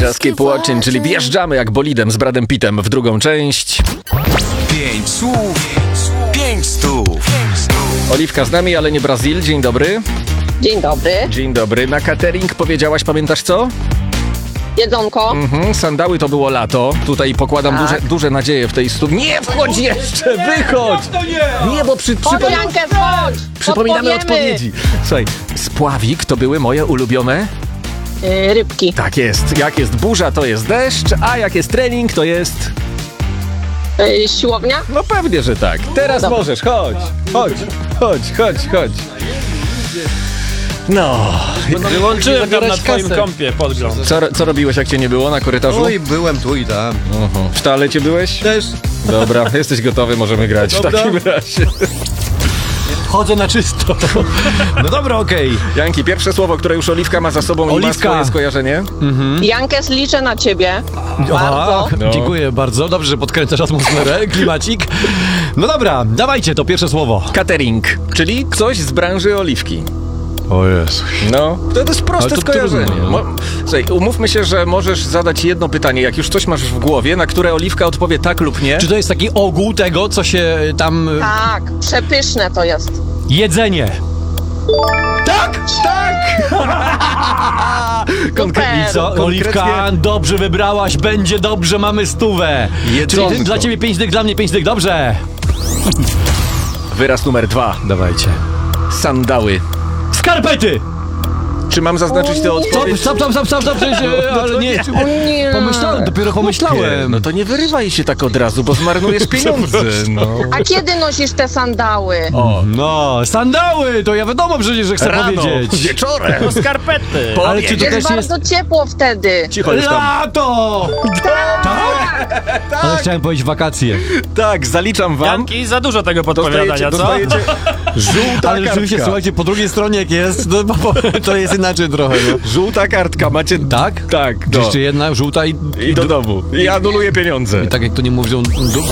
Just keep watching, czyli wjeżdżamy jak bolidem z Bradem Pittem w drugą część. 5 słów, 5 stów. Oliwka z nami, ale nie Brazil. Dzień dobry. Dzień dobry. Dzień dobry. Na catering powiedziałaś, pamiętasz co? Jedzonko. Sandały to było lato. Tutaj pokładam duże nadzieje w tej studni. Nie wchodź jeszcze, wychodź! Nie, bo Chodź, Jankę, chodź! przypominamy Odpowiemy. odpowiedzi. Słuchaj, spławik to były moje ulubione. Rybki. Tak jest. Jak jest burza, to jest deszcz, a jak jest trening, to jest... Siłownia? No pewnie, że tak. Teraz Dobra. możesz, chodź. No. Wyłączyłem tam na twoim kompie podgląd. Co robiłeś, jak cię nie było na korytarzu? Oj, byłem tu i tam. W toalecie byłeś? Też. Dobra, jesteś gotowy, możemy grać w takim razie. Chodzę na czysto. No dobra, okej. Janki, pierwsze słowo, które już Oliwka ma za sobą i ma Oliwka. swoje skojarzenie. Jankes, liczę na ciebie. Bardzo. No. Dziękuję bardzo. Dobrze, że podkręcasz atmosferę, klimacik. No dobra, dawajcie to pierwsze słowo. Catering, czyli coś z branży Oliwki. O Jezu. No, to jest proste Ale to skojarzenie. trudno, no. Słuchaj, umówmy się, że możesz zadać jedno pytanie, jak już coś masz w głowie, na które Oliwka odpowie tak lub nie. Czy to jest taki ogół tego, co się tam... Tak, przepyszne to jest. Jedzenie. Tak! Konkretnie co? Oliwka, dobrze wybrałaś, będzie dobrze, mamy 100. Jedzonko. Czyli dla ciebie 5 dych, dla mnie 5 dych, dobrze. Wyraz numer 2. Dawajcie. Sandały. Skarpety! Czy mam zaznaczyć tę odpowiedź? Stop, przecież, ale nie. O nie. Pomyślałem, dopiero pomyślałem. No to nie wyrywaj się tak od razu, bo zmarnujesz pieniądze. No. A kiedy nosisz te sandały? No, sandały, to ja wiadomo przecież, że chcę powiedzieć. wieczorem. No skarpety! Ale czy to Jest też jest... bardzo ciepło wtedy. Cicho już tam. Lato! Tak? Ale chciałem powiedzieć wakacje. Tak, zaliczam wam. Janki, za dużo tego podpowiadania, co? Dostajecie żółta Ale rzeczywiście, kartka. słuchajcie, po drugiej stronie jak jest, no, to jest inaczej trochę, no. Żółta kartka, macie... Tak? Tak, Jeszcze jedna żółta i i do domu. I anuluję pieniądze. tak jak to nie mówią...